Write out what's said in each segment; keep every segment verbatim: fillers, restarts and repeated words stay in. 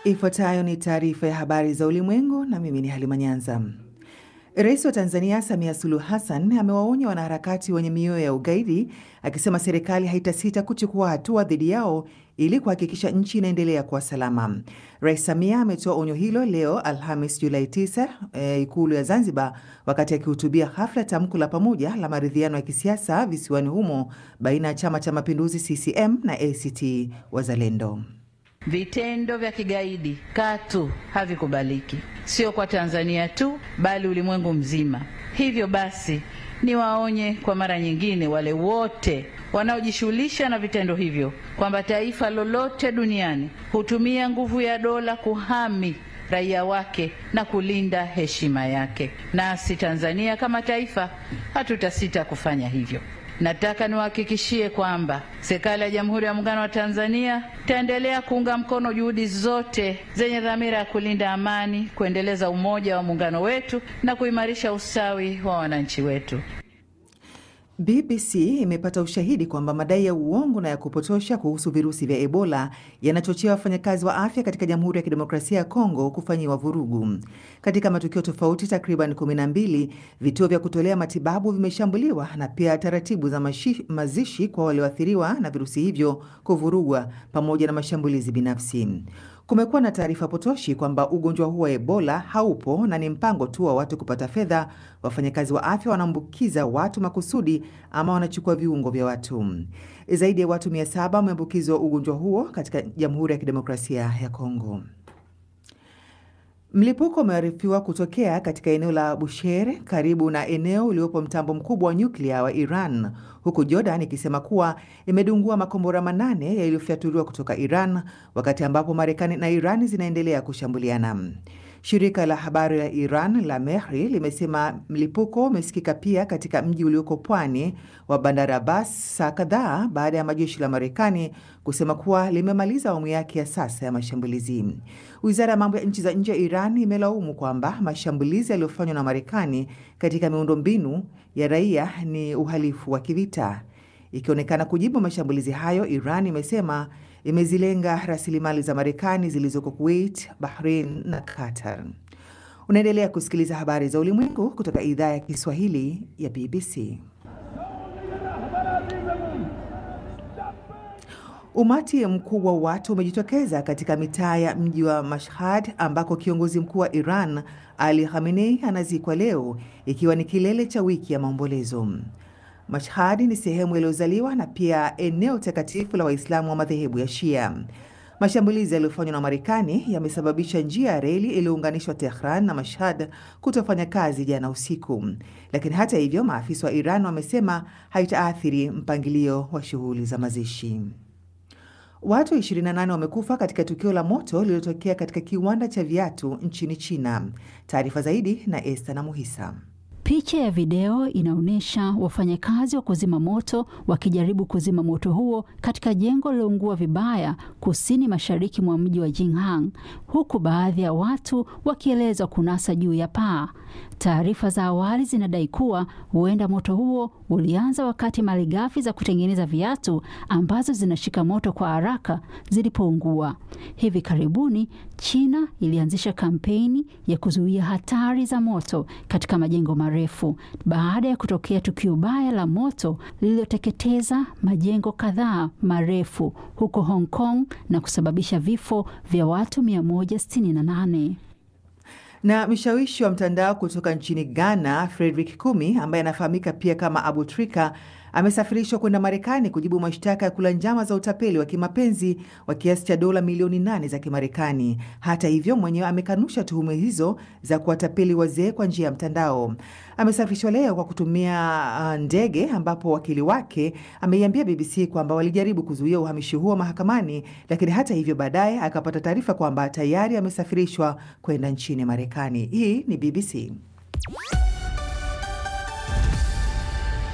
Ifuatayo ni taarifa ya habari za ulimwengu na mimi ni Halima Nyanza. Rais wa Tanzania Samia Suluhu Hassan amewaonya wanaharakati wenye mioyo ya ugaidi, akisema serikali haitasita kuchukua hatua dhidi yao ili kuhakikisha nchi inaendelea kuwa salama. Rais Samia ametoa onyo hilo leo Alhamis Julai tisa e, Ikulu ya Zanzibar, wakati akihutubia hafla tamko la pamoja la maridhiano ya kisiasa visiwani humo baina ya Chama cha Mapinduzi C C M na A C T Wazalendo. Vitendo vya kigaidi katu havikubaliki, sio kwa Tanzania tu bali ulimwengu mzima. Hivyo basi niwaonye kwa mara nyingine wale wote wanaojishughulisha na vitendo hivyo kwamba taifa lolote duniani hutumia nguvu ya dola kuhami raia wake na kulinda heshima yake. Nasi Tanzania kama taifa hatutasita kufanya hivyo. Nataka niwahakikishie kwamba serikali ya Jamhuri ya Muungano wa Tanzania itaendelea kuunga mkono juhudi zote zenye dhamira ya kulinda amani, kuendeleza umoja wa muungano wetu na kuimarisha ustawi wa wananchi wetu. B B C imepata ushahidi kwamba madai ya uongo na ya kupotosha kuhusu virusi vya Ebola yanachochea wafanyakazi wa afya katika Jamhuri ya Kidemokrasia ya Kongo kufanyiwa vurugu. Katika matukio tofauti takriban kumi na mbili, vituo vya kutolea matibabu vimeshambuliwa na pia taratibu za mashi, mazishi kwa walioathiriwa na virusi hivyo kuvurugwa pamoja na mashambulizi binafsi. Kumekuwa na taarifa potoshi kwamba ugonjwa huo wa Ebola haupo na ni mpango tu wa watu kupata fedha. Wafanyakazi wa afya wanaambukiza watu makusudi ama wanachukua viungo vya watu. Zaidi ya watu mia saba wameambukizwa ugonjwa huo katika Jamhuri ya Kidemokrasia ya Kongo. Mlipuko umearifiwa kutokea katika eneo la Bushehr karibu na eneo uliopo mtambo mkubwa wa nyuklia wa Iran, huku Jordan ikisema kuwa imedungua makombora manane yaliyofyatuliwa kutoka Iran, wakati ambapo Marekani na Iran zinaendelea kushambuliana. Shirika la habari la Iran la Mehri limesema mlipuko umesikika pia katika mji ulioko pwani wa Bandar Abbas saa kadhaa baada ya majeshi la Marekani kusema kuwa limemaliza awamu yake ya sasa ya mashambulizi. Wizara ya mambo ya nchi za nje ya Iran imelaumu kwamba mashambulizi yaliyofanywa na Marekani katika miundombinu ya raia ni uhalifu wa kivita. Ikionekana kujibu mashambulizi hayo, Iran imesema imezilenga rasilimali za Marekani zilizoko Kuwait, Bahrain na Qatar. Unaendelea kusikiliza habari za ulimwengu kutoka idhaa ya Kiswahili ya B B C. Umati mkubwa wa watu umejitokeza katika mitaa ya mji wa Mashhad ambako kiongozi mkuu wa Iran Ali Khamenei anazikwa leo, ikiwa ni kilele cha wiki ya maombolezo. Mashhad ni sehemu iliyozaliwa na pia eneo takatifu la Waislamu wa madhehebu ya Shia. Mashambulizi yaliyofanywa na Marekani yamesababisha njia ya reli iliyounganishwa Tehran na Mashhad kutofanya kazi jana usiku. Lakini hata hivyo, maafisa wa Iran wamesema haitaathiri mpangilio wa shughuli za mazishi. Watu ishirini na nane wamekufa katika tukio la moto lililotokea katika kiwanda cha viatu nchini China. Taarifa zaidi na Esther na Muhisa. Picha ya video inaonyesha wafanyakazi wa kuzima moto wakijaribu kuzima moto huo katika jengo liloungua vibaya kusini mashariki mwa mji wa Jinghang, huku baadhi ya watu wakieleza kunasa juu ya paa. Taarifa za awali zinadai kuwa huenda moto huo ulianza wakati malighafi za kutengeneza viatu ambazo zinashika moto kwa haraka zilipoungua. Hivi karibuni, China ilianzisha kampeni ya kuzuia hatari za moto katika majengo marefu baada ya kutokea tukio baya la moto lililoteketeza majengo kadhaa marefu huko Hong Kong na kusababisha vifo vya watu mia moja sitini na nane. Na mshawishi wa mtandao kutoka nchini Ghana, Frederick Kumi, ambaye anafahamika pia kama Abu Trika, amesafirishwa kwenda Marekani kujibu mashtaka ya kula njama za utapeli wa kimapenzi wa kiasi cha dola milioni nane za Kimarekani. Hata hivyo, mwenyewe amekanusha tuhuma hizo za kuwatapeli wazee kwa njia ya mtandao. Amesafirishwa leo kwa kutumia uh, ndege, ambapo wakili wake ameiambia B B C kwamba walijaribu kuzuia uhamishi huo mahakamani, lakini hata hivyo baadaye akapata taarifa kwamba tayari amesafirishwa kwenda nchini Marekani. Hii ni B B C.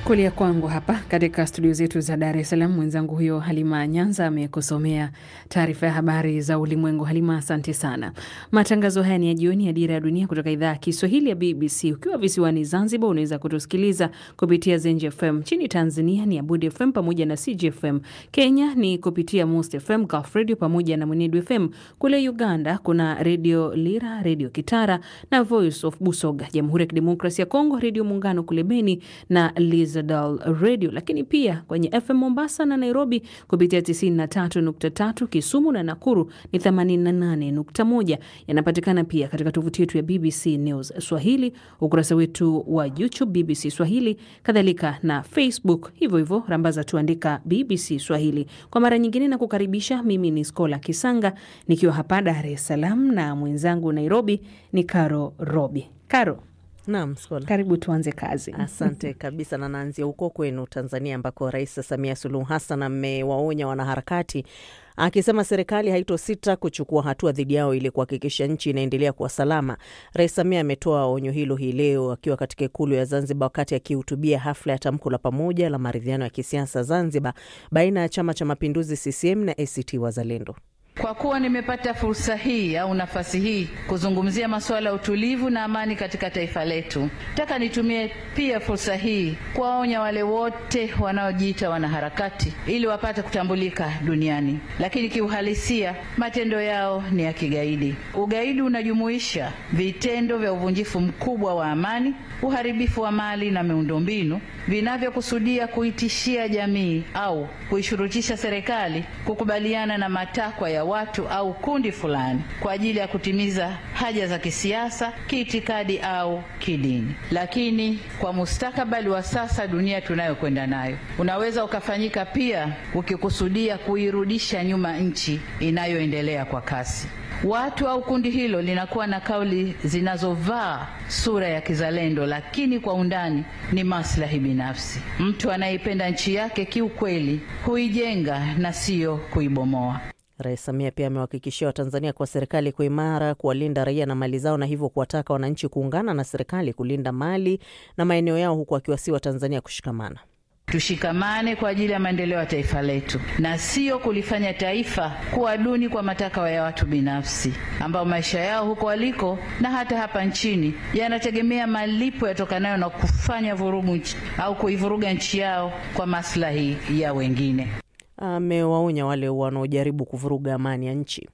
Kulia kwangu hapa katika studio zetu za Dar es Salaam, mwenzangu huyo Halima Nyanza amekusomea taarifa ya habari za ulimwengu. Halima, asante sana. Matangazo haya ni ya jioni ya Dira ya Dunia kutoka idhaa ya Kiswahili ya B B C. Ukiwa visiwani Zanzibar unaweza kutusikiliza kupitia Zenji F M. Nchini Tanzania ni Abudi F M pamoja na C G F M. Kenya ni kupitia Most F M, Gulf Radio pamoja na Mwenedu F M. Kule Uganda kuna Radio Lira, Radio Kitara na Voice of Busoga. Jamhuri ya Kidemokrasia ya Kongo, Radio Muungano kule Beni na Liza Radio, lakini pia kwenye F M Mombasa na Nairobi kupitia tisini na tatu nukta tatu, Kisumu na Nakuru ni themanini na nane nukta moja. Yanapatikana pia katika tovuti yetu ya B B C News Swahili, ukurasa wetu wa YouTube B B C Swahili, kadhalika na Facebook. Hivyo hivyo rambaza tuandika B B C Swahili. Kwa mara nyingine na kukaribisha, mimi ni Skola Kisanga nikiwa hapa Dar es Salaam na mwenzangu Nairobi ni Karo Robi. Karo. Naam, Skola. Karibu tuanze kazi. Asante kabisa, na naanzia huko kwenu Tanzania ambako Rais Samia Suluhu Hassan amewaonya wanaharakati akisema serikali haitosita kuchukua hatua dhidi yao ili kuhakikisha nchi inaendelea kuwa salama. Rais Samia ametoa onyo hilo hii leo akiwa katika ikulu ya Zanzibar wakati akihutubia hafla ya tamko la pamoja la maridhiano ya kisiasa Zanzibar baina ya Chama cha Mapinduzi C C M na A C T Wazalendo. Kwa kuwa nimepata fursa hii au nafasi hii kuzungumzia masuala ya utulivu na amani katika taifa letu, nataka nitumie pia fursa hii kuwaonya wale wote wanaojiita wanaharakati ili wapate kutambulika duniani, lakini kiuhalisia matendo yao ni ya kigaidi. Ugaidi unajumuisha vitendo vya uvunjifu mkubwa wa amani, uharibifu wa mali na miundombinu vinavyokusudia kuitishia jamii au kuishurutisha serikali kukubaliana na matakwa ya watu au kundi fulani kwa ajili ya kutimiza haja za kisiasa, kiitikadi au kidini. Lakini kwa mustakabali wa sasa dunia tunayokwenda nayo, unaweza ukafanyika pia ukikusudia kuirudisha nyuma nchi inayoendelea kwa kasi. Watu au kundi hilo linakuwa na kauli zinazovaa sura ya kizalendo, lakini kwa undani ni maslahi binafsi. Mtu anayependa nchi yake kiukweli huijenga na sio kuibomoa. Rais Samia pia amewahakikishia Watanzania kwa serikali kuimara kuwalinda raia na mali zao, na hivyo kuwataka wananchi kuungana na serikali kulinda mali na maeneo yao, huku akiwasihi Watanzania kushikamana. Tushikamane kwa ajili ya maendeleo ya taifa letu na sio kulifanya taifa kuwa duni kwa matakwa ya watu binafsi ambao maisha yao huko waliko na hata hapa nchini yanategemea malipo yatokanayo na kufanya vurugu nchi au kuivuruga nchi yao kwa maslahi ya wengine. Amewaonya wale wanaojaribu kuvuruga amani ya nchi.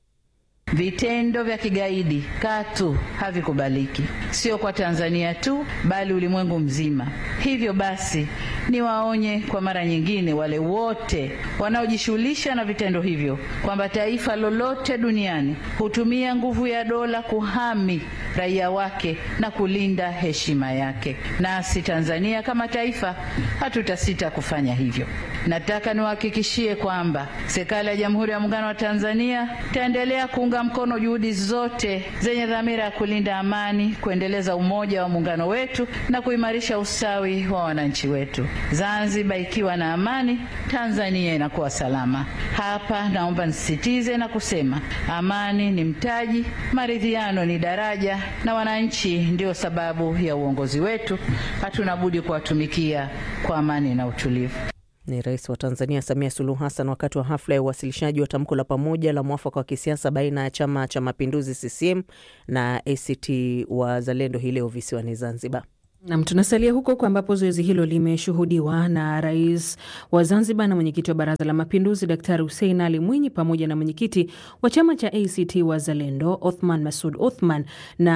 Vitendo vya kigaidi katu havikubaliki, sio kwa Tanzania tu bali ulimwengu mzima. Hivyo basi niwaonye kwa mara nyingine wale wote wanaojishughulisha na vitendo hivyo kwamba taifa lolote duniani hutumia nguvu ya dola kuhami raia wake na kulinda heshima yake. Nasi Tanzania kama taifa hatutasita kufanya hivyo. Nataka niwahakikishie kwamba serikali ya Jamhuri ya Muungano wa Tanzania itaendelea kuunga mkono juhudi zote zenye dhamira ya kulinda amani, kuendeleza umoja wa muungano wetu na kuimarisha ustawi wa wananchi wetu. Zanzibar ikiwa na amani, Tanzania inakuwa salama. Hapa naomba nisisitize na kusema amani ni mtaji, maridhiano ni daraja, na wananchi ndio sababu ya uongozi wetu. Hatuna budi kuwatumikia kwa amani na utulivu. Ni Rais wa Tanzania Samia Suluhu Hassan wakati wa hafla ya uwasilishaji wa tamko la pamoja la mwafaka wa kisiasa baina ya Chama cha Mapinduzi C C M na A C T Wazalendo hii leo visiwani Zanzibar. Na tunasalia huko kwa ambapo zoezi hilo limeshuhudiwa na Rais wa Zanzibar na mwenyekiti wa Baraza la Mapinduzi Daktari Hussein Ali Mwinyi pamoja na mwenyekiti wa chama cha A C T Wazalendo Othman Masoud Othman,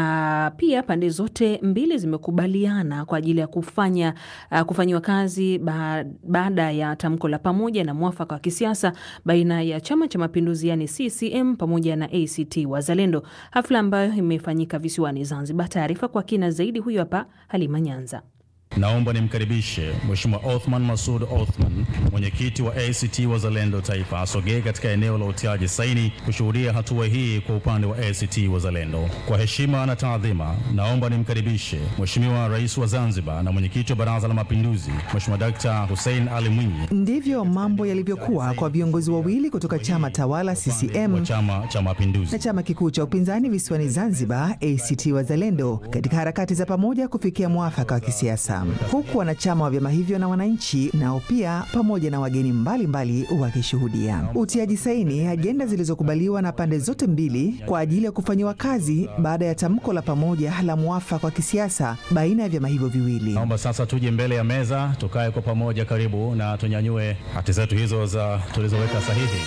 na pia pande zote mbili zimekubaliana kwa ajili ya kufanya uh, kufanyiwa kazi ba, baada ya tamko la pamoja na mwafaka wa kisiasa baina ya Chama cha Mapinduzi yani C C M pamoja na A C T Wazalendo, hafla ambayo imefanyika visiwani Zanzibar. Taarifa kwa kina zaidi huyu hapa Halima Nyanza. Naomba nimkaribishe Mheshimiwa Othman Masoud Othman, mwenyekiti wa A C T Wazalendo Taifa asogee katika eneo la utiaji saini kushuhudia hatua hii kwa upande wa A C T Wazalendo. Kwa heshima na taadhima, naomba nimkaribishe Mheshimiwa Rais wa Zanzibar na mwenyekiti wa Baraza la Mapinduzi, Mheshimiwa Daktari Hussein Ali Mwinyi. Ndivyo mambo yalivyokuwa kwa viongozi wawili kutoka chama tawala C C M chama cha Mapinduzi na chama kikuu cha upinzani visiwani Zanzibar A C T Wazalendo katika harakati za pamoja kufikia mwafaka wa kisiasa, huku wanachama wa vyama hivyo na wananchi nao pia pamoja na wageni mbalimbali wakishuhudia utiaji saini ajenda zilizokubaliwa na pande zote mbili kwa ajili ya kufanyiwa kazi baada ya tamko la pamoja la mwafaka wa kisiasa baina ya vyama hivyo viwili. Naomba sasa tuje mbele ya meza, tukae kwa pamoja karibu na tunyanyue hati zetu hizo za tulizoweka sahihi.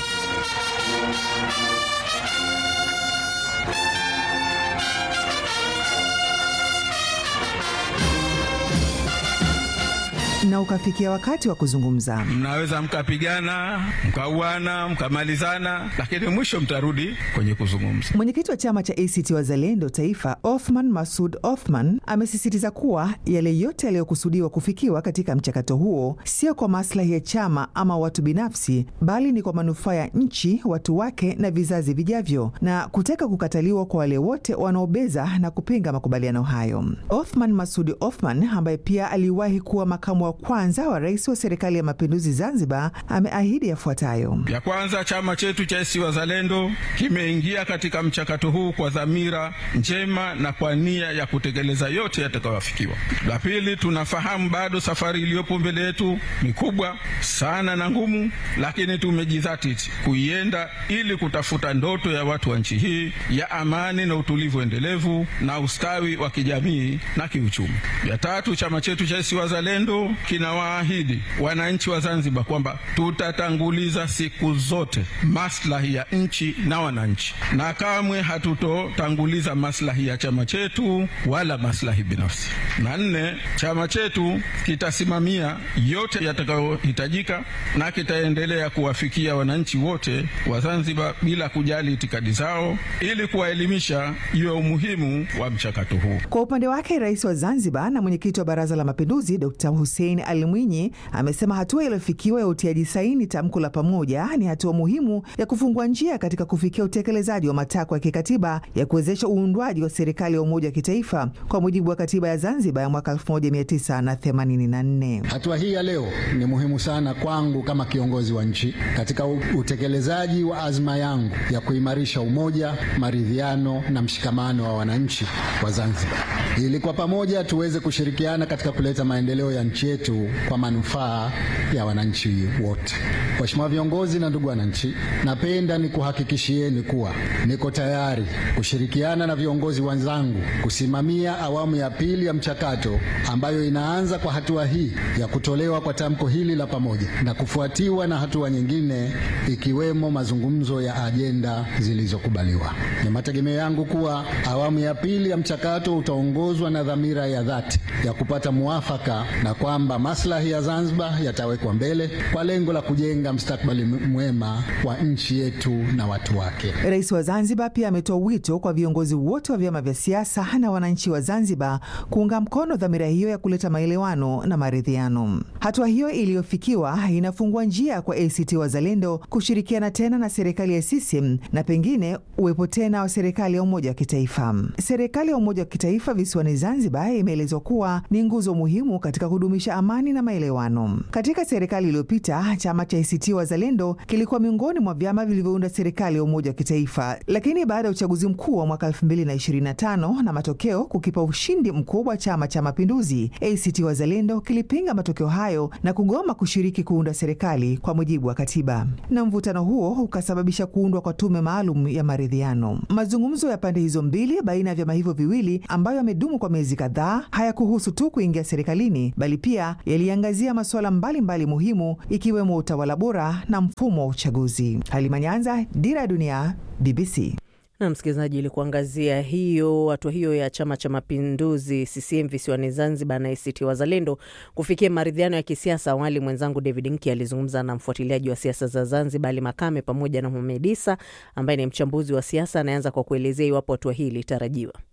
Na ukafikia wakati wa kuzungumza. Mnaweza mkapigana, mkauana, mkamalizana, lakini mwisho mtarudi kwenye kuzungumza. Mwenyekiti wa chama cha A C T Wazalendo Taifa, Othman Masoud Othman, amesisitiza kuwa yale yote yaliyokusudiwa kufikiwa katika mchakato huo sio kwa maslahi ya chama ama watu binafsi, bali ni kwa manufaa ya nchi, watu wake na vizazi vijavyo, na kutaka kukataliwa kwa wale wote wanaobeza na kupinga makubaliano hayo. Othman Masoud Othman, ambaye pia aliwahi kuwa makamu wa kwanza wa rais wa serikali ya mapinduzi Zanzibar, ameahidi yafuatayo. Ya kwanza, chama chetu cha A C T Wazalendo kimeingia katika mchakato huu kwa dhamira njema na kwa nia ya kutekeleza yote yatakayofikiwa. La pili, tunafahamu bado safari iliyopo mbele yetu ni kubwa sana na ngumu, lakini tumejidhatiti kuienda ili kutafuta ndoto ya watu wa nchi hii ya amani na utulivu endelevu na ustawi wa kijamii na kiuchumi. Ya tatu, chama chetu cha A C T Wazalendo kinawaahidi wananchi wa Zanzibar kwamba tutatanguliza siku zote maslahi ya nchi na wananchi, na kamwe hatutotanguliza maslahi ya chama chetu wala maslahi binafsi. Na nne, chama chetu kitasimamia yote yatakayohitajika na kitaendelea kuwafikia wananchi wote wa Zanzibar bila kujali itikadi zao ili kuwaelimisha juu ya umuhimu wa mchakato huu. Kwa upande wake, rais wa Zanzibar na mwenyekiti wa Baraza la Mapinduzi Daktari Hussein Ali Mwinyi amesema hatua iliyofikiwa ya utiaji saini tamko la pamoja ni hatua muhimu ya kufungua njia katika kufikia utekelezaji wa matakwa ya kikatiba ya kuwezesha uundwaji wa serikali ya umoja wa kitaifa kwa mujibu wa katiba ya Zanzibar ya mwaka elfu moja mia tisa themanini na nne. Hatua hii ya leo ni muhimu sana kwangu kama kiongozi wa nchi katika utekelezaji wa azma yangu ya kuimarisha umoja, maridhiano na mshikamano wa wananchi wa Zanzibar, ili kwa pamoja tuweze kushirikiana katika kuleta maendeleo ya nchi yetu kwa manufaa ya wananchi wote. Waheshimiwa viongozi na ndugu wananchi, napenda nikuhakikishieni kuwa niko tayari kushirikiana na viongozi wenzangu kusimamia awamu ya pili ya mchakato ambayo inaanza kwa hatua hii ya kutolewa kwa tamko hili la pamoja na kufuatiwa na hatua nyingine ikiwemo mazungumzo ya ajenda zilizokubaliwa. Ni mategemeo yangu kuwa awamu ya pili ya mchakato utaongozwa na dhamira ya dhati ya kupata muafaka na kwamba maslahi ya Zanzibar yatawekwa mbele kwa lengo la kujenga mustakabali mwema wa nchi yetu na watu wake. Rais wa Zanzibar pia ametoa wito kwa viongozi wote wa vyama vya siasa na wananchi wa Zanzibar kuunga mkono dhamira hiyo ya kuleta maelewano na maridhiano. Hatua hiyo iliyofikiwa inafungua njia kwa A C T Wazalendo kushirikiana tena na serikali ya C C M na pengine uwepo tena wa serikali ya umoja wa kitaifa. Serikali ya umoja wa kitaifa visiwani Zanzibar imeelezwa kuwa ni nguzo muhimu katika kudumisha amani na maelewano. Katika serikali iliyopita, chama cha A C T Wazalendo kilikuwa miongoni mwa vyama vilivyounda serikali ya umoja wa kitaifa, lakini baada ya uchaguzi mkuu wa mwaka elfu mbili na ishirini na tano na matokeo kukipa ushindi mkubwa chama cha Mapinduzi, A C T Wazalendo kilipinga matokeo hayo na kugoma kushiriki kuunda serikali kwa mujibu wa katiba. Na mvutano huo ukasababisha kuundwa kwa tume maalum ya maridhiano. Mazungumzo ya pande hizo mbili baina ya vyama hivyo viwili ambayo yamedumu kwa miezi kadhaa hayakuhusu tu kuingia serikalini, bali pia yaliangazia masuala mbalimbali muhimu ikiwemo utawala bora na mfumo wa uchaguzi. Halima Nyanza, Dira ya Dunia, B B C. Na msikilizaji, ili kuangazia hiyo hatua hiyo ya chama cha Mapinduzi C C M visiwani Zanzibar na A C T Wazalendo kufikia maridhiano ya kisiasa, awali mwenzangu David Nki alizungumza na mfuatiliaji wa siasa za Zanzibar Ali Makame pamoja na Mohamed Isa ambaye ni mchambuzi wa siasa. Anaanza kwa kuelezea iwapo hatua hii ilitarajiwa.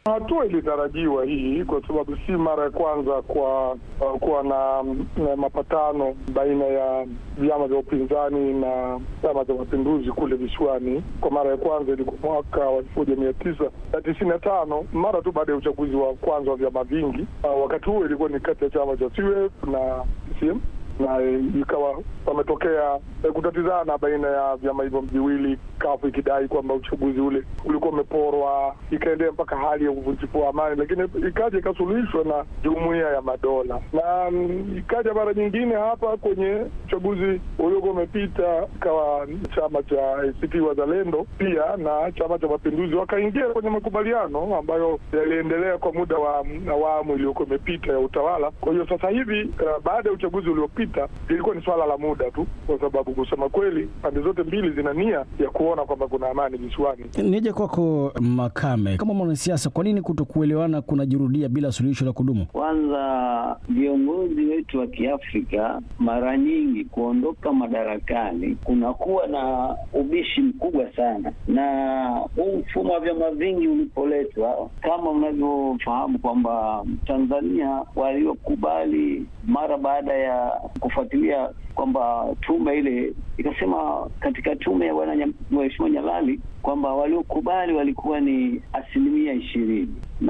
Hatua ilitarajiwa hii kwa sababu si mara ya kwanza kwa uh, kuwa na, na mapatano baina ya vyama vya upinzani na Chama cha Mapinduzi kule visiwani. Kwa mara ya kwanza ilikuwa mwaka wa elfu moja mia tisa tisini na tano mara tu baada ya uchaguzi wa kwanza wa vyama vingi. Uh, wakati huo ilikuwa ni kati ya chama cha C U F na C C M na ikawa wametokea eh, kutatizana baina ya vyama hivyo viwili, kafu ikidai kwamba uchaguzi ule ulikuwa umeporwa, ikaendea mpaka hali ya uvunjifu wa amani, lakini ikaja ikasuluhishwa na Jumuiya ya Madola. Na mm, ikaja mara nyingine hapa kwenye uchaguzi uliokuwa umepita, ikawa chama cha A C T Wazalendo pia na Chama cha Mapinduzi wakaingia kwenye makubaliano ambayo yaliendelea kwa muda wa awamu iliyokuwa imepita ya utawala. Kwa hiyo sasa hivi uh, baada ya uchaguzi uliopita ilikuwa ni swala la muda tu, kwa sababu kusema kweli pande zote mbili zina nia ya kuona kwamba kuna amani visiwani. Nije kwako Makame, kama mwanasiasa, kwa nini kutokuelewana kunajirudia bila suluhisho la kudumu? Kwanza, viongozi wetu wa Kiafrika mara nyingi kuondoka madarakani kunakuwa na ubishi mkubwa sana, na huu mfumo wa vyama vingi ulipoletwa, kama mnavyofahamu kwamba Tanzania waliokubali mara baada ya kufuatilia kwamba tume ile ikasema katika tume ya bwana Mheshimiwa Nyalali kwamba waliokubali walikuwa ni asilimia ishirini na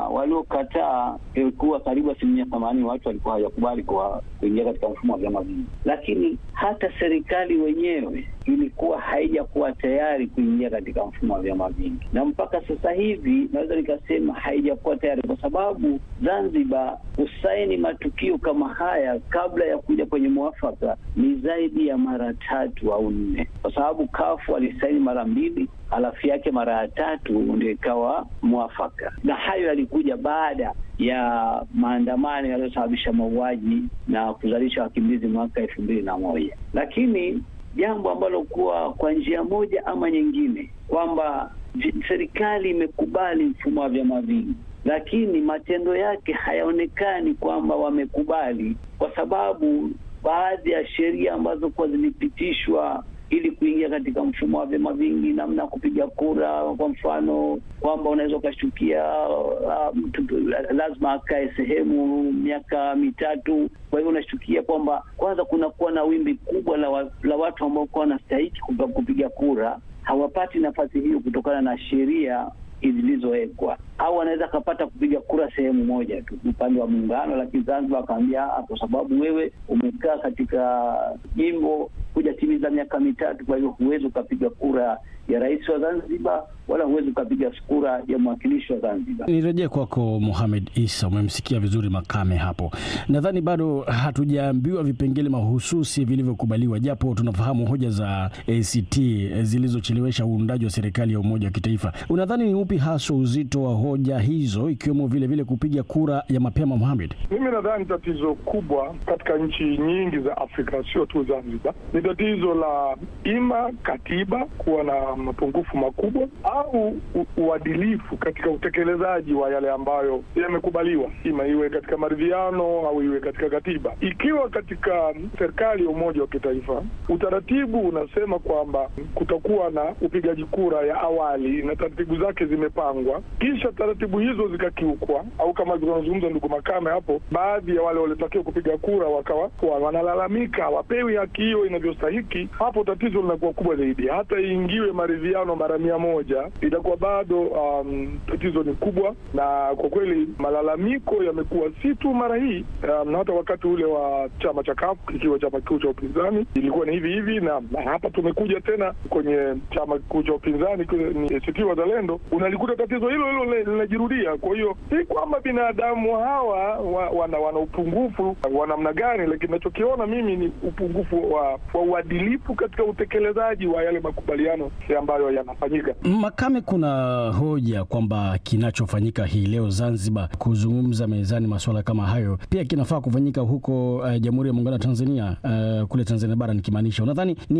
waliokataa ilikuwa karibu asilimia themanini. Watu walikuwa hawajakubali kwa kuingia katika mfumo wa vyama vingi, lakini hata serikali wenyewe ilikuwa haijakuwa tayari kuingia katika mfumo wa vyama vingi, na mpaka sasa hivi naweza nikasema haijakuwa tayari, kwa sababu Zanzibar kusaini matukio kama haya kabla ya kuja kwenye mwafaka ni zaidi ya mara tatu au nne, kwa sababu kafu alisaini mara mbili, halafu yake mara ya tatu ndio ikawa mwafaka, na hayo yalikuja baada ya maandamano yaliyosababisha mauaji na kuzalisha wakimbizi mwaka elfu mbili na moja. Lakini jambo ambalo kuwa kwa njia moja ama nyingine kwamba serikali imekubali mfumo wa vyama vingi, lakini matendo yake hayaonekani kwamba wamekubali, kwa sababu baadhi ya sheria ambazo kwa zilipitishwa ili kuingia katika mfumo wa vyama vingi, namna kupiga kura, kwa mfano kwamba unaweza ukashukia uh, mtu lazima akae sehemu miaka mitatu. Kwa hivyo unashukia kwamba kwanza kunakuwa na wimbi kubwa la, wa, la watu ambao kwa wanastahili kupiga kura hawapati nafasi hiyo kutokana na sheria zilizowekwa, au wanaweza kapata kupiga kura sehemu moja tu upande wa muungano, lakini Zanzibar akaambia kwa sababu wewe umekaa katika jimbo hujatimiza miaka mitatu, kwa hiyo huwezi ukapiga kura ya rais wa Zanzibar wala huwezi ukapiga kura ya mwakilishi wa Zanzibar. Nirejee kwako Mohamed Issa, umemsikia vizuri Makame hapo. Nadhani bado hatujaambiwa vipengele mahususi vilivyokubaliwa, japo tunafahamu hoja za A C T zilizochelewesha uundaji wa serikali ya umoja wa kitaifa. Unadhani ni upi hasa uzito wa hoja hizo, ikiwemo vile vile kupiga kura ya mapema, Mohamed? Mimi nadhani tatizo kubwa katika nchi nyingi za Afrika, sio tu Zanzibar, ni tatizo la ima katiba kuwa na mapungufu makubwa au uadilifu katika utekelezaji wa yale ambayo yamekubaliwa, ima iwe katika maridhiano au iwe katika katiba. Ikiwa katika serikali ya umoja wa kitaifa utaratibu unasema kwamba kutakuwa na upigaji kura ya awali na taratibu zake zimepangwa, kisha taratibu hizo zikakiukwa, au kama tunazungumza ndugu Makame hapo, baadhi ya wale waliotakiwa kupiga kura wakawa wanalalamika wapewi haki hiyo inavyostahiki, hapo tatizo linakuwa kubwa zaidi. Hata iingiwe maridhiano mara mia moja itakuwa bado um, tatizo ni kubwa, na kwa kweli malalamiko yamekuwa si tu mara hii, um, na hata wakati ule wa chama cha kafu ikiwa chama kikuu cha upinzani ilikuwa ni hivi hivi, na, na hapa tumekuja tena kwenye chama kikuu cha upinzani ni A C T Wazalendo, unalikuta tatizo hilo hilo linajirudia. Kwa hiyo si kwamba binadamu hawa wa, wana, wana upungufu wa namna gani, lakini ninachokiona mimi ni upungufu wa, wa uadilifu katika utekelezaji wa yale makubaliano ambayo yanafanyika. Makame, kuna hoja kwamba kinachofanyika hii leo Zanzibar kuzungumza mezani masuala kama hayo pia kinafaa kufanyika huko uh, Jamhuri ya Muungano wa Tanzania, uh, kule Tanzania bara nikimaanisha. Unadhani